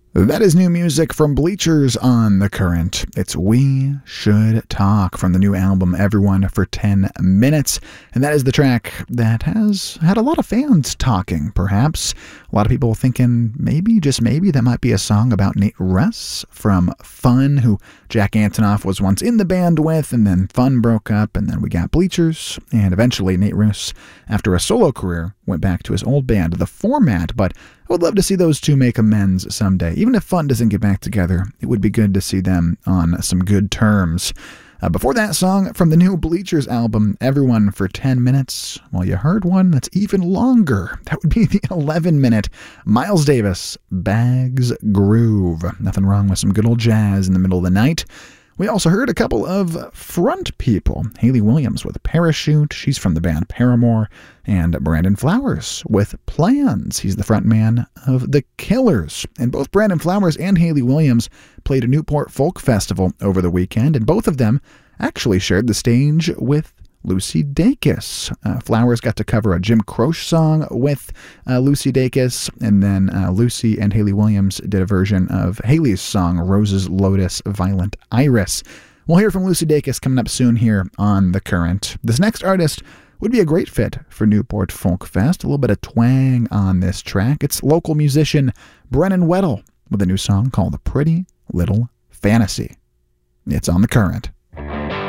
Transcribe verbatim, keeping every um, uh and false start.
That is new music from Bleachers on The Current. It's We Should Talk from the new album Everyone for ten minutes. And that is the track that has had a lot of fans talking, perhaps. A lot of people thinking maybe, just maybe, that might be a song about Nate Ruess from Fun, who Jack Antonoff was once in the band with, and then Fun broke up, and then we got Bleachers. And eventually Nate Ruess, after a solo career, went back to his old band, The Format. But I would love to see those two make amends someday. Even if Fun doesn't get back together, it would be good to see them on some good terms. Uh, before that song from the new Bleachers album, Everyone for ten minutes, well, you heard one that's even longer. That would be the eleven-minute Miles Davis, Bags Groove. Nothing wrong with some good old jazz in the middle of the night. We also heard a couple of front people. Hayley Williams with Parachute. She's from the band Paramore. And Brandon Flowers with Plans. He's the front man of The Killers. And both Brandon Flowers and Hayley Williams played a Newport Folk Festival over the weekend. And both of them actually shared the stage with Lucy Dacus. Uh, Flowers got to cover a Jim Croce song with uh, Lucy Dacus, and then uh, Lucy and Hayley Williams did a version of Hayley's song, Roses, Lotus, Violent Iris. We'll hear from Lucy Dacus coming up soon here on The Current. This next artist would be a great fit for Newport Folk Fest. A little bit of twang on this track. It's local musician Brennan Weddle with a new song called The Pretty Little Fantasy. It's on The Current.